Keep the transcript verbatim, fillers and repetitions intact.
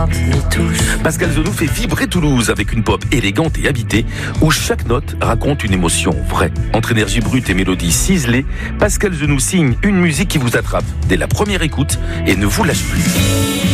Pascal Zenou fait vibrer Toulouse avec une pop élégante et habitée où chaque note raconte une émotion vraie. Entre énergie brute et mélodie ciselée, Pascal Zenou signe une musique qui vous attrape dès la première écoute et ne vous lâche plus.